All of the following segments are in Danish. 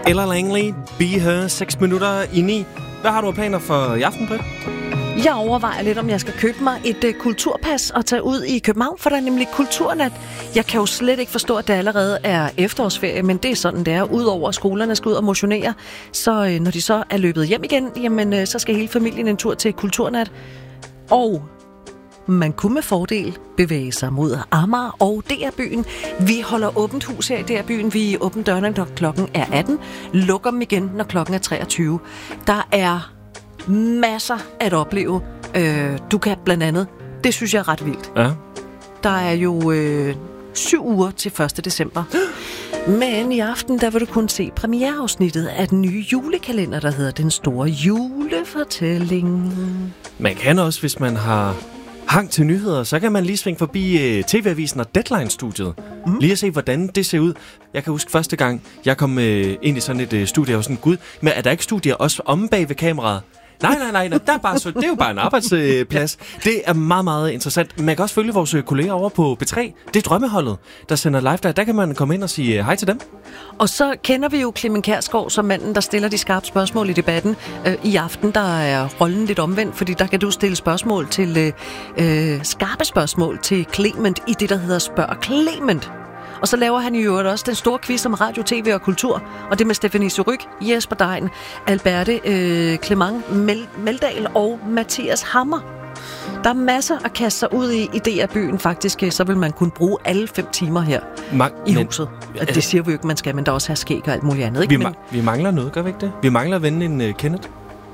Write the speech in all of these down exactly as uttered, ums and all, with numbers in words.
Ella Langley, Be Her, seks minutter i ni. Hvad har du af planer for i aften, Britt? Jeg overvejer lidt, om jeg skal købe mig et uh, kulturpas og tage ud i København, for der er nemlig kulturnat. Jeg kan jo slet ikke forstå, at det allerede er efterårsferie, men det er sådan, det er. Udover at skolerne skal ud og motionere, så uh, når de så er løbet hjem igen, jamen, uh, så skal hele familien en tur til kulturnat. Og man kunne med fordel bevæge sig mod Amager og D R-byen. Vi holder åbent hus her i D R-byen. Vi åbner dørene, når klokken er atten. Lukker dem igen, når klokken er treogtyve. Der er masser at opleve. Øh, du kan blandt andet, det synes jeg er ret vildt. Ja. Der er jo øh, syv uger til første december. Men i aften, der vil du kunne se premiereafsnittet af den nye julekalender, der hedder Den Store Julefortælling. Man kan også, hvis man har hang til nyheder, så kan man lige svinge forbi uh, T V-avisen og Deadline-studiet. Mm. Lige at se, hvordan det ser ud. Jeg kan huske første gang, jeg kom uh, ind i sådan et uh, studie, og sådan, gud, men er der ikke studier også omme bag ved kameraet? Nej, nej, nej, nej. Der er bare så, det er jo bare en arbejdsplads. Det er meget, meget interessant. Man kan også følge vores kolleger over på B tre. Det er Drømmeholdet, der sender live der. Der kan man komme ind og sige hej til dem. Og så kender vi jo Clement Kjærsgaard som manden, der stiller de skarpe spørgsmål i debatten. Øh, I aften, der er rollen lidt omvendt, fordi der kan du stille spørgsmål til øh, skarpe spørgsmål til Clement i det, der hedder Spørg Clement. Og så laver han jo også den store quiz om radio, tv og kultur. Og det med Stephanie Surrugue, Jesper Dein, Alberte øh, Clement Mel- Meldal og Mathias Hammer. Der er masser at kaste sig ud i i D R-byen. Faktisk så vil man kunne bruge alle fem timer her Mang- i huset. Men, det siger vi jo ikke, man skal, men der også har skæg og alt muligt andet. Ikke? Vi, ma- men, vi mangler noget, gør vi ikke det? Vi mangler at vende en uh, Kenneth.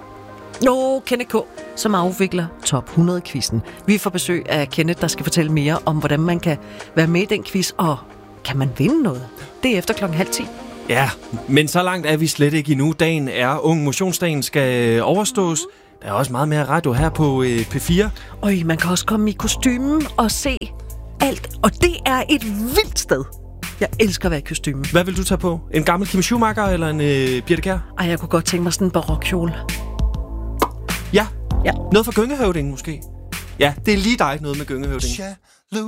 Nå, Kenneth K., som afvikler Top hundrede-quizzen. Vi får besøg af Kenneth, der skal fortælle mere om, hvordan man kan være med i den quiz, og kan man vinde noget? Det er efter klokken halv ti. Ja, men så langt er vi slet ikke endnu. Dagen er ung. Motionsdagen skal overstås. Der er også meget mere radio her på øh, P fire. Og man kan også komme i kostymen og se alt. Og det er et vildt sted. Jeg elsker at være i kostymen. Hvad vil du tage på? En gammel Kim Schumacher eller en øh, Birthe Kjær? Ej, jeg kunne godt tænke mig sådan en barokkjole. Ja. Ja. Noget for Gyngehøvdingen måske? Ja, det er lige dig, noget med Gyngehøvdingen.